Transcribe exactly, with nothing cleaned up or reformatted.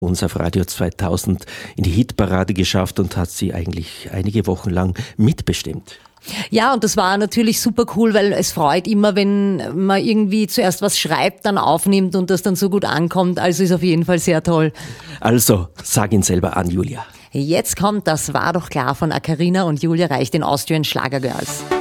uns auf Radio zweitausend in die Hitparade geschafft und hat sie eigentlich einige Wochen lang mitbestimmt. Ja, und das war natürlich super cool, weil es freut immer, wenn man irgendwie zuerst was schreibt, dann aufnimmt und das dann so gut ankommt. Also ist auf jeden Fall sehr toll. Also, sag ihn selber an, Julia. Jetzt kommt Das war doch klar von Akarina und Julia Reich, den Austrian Schlager Girls.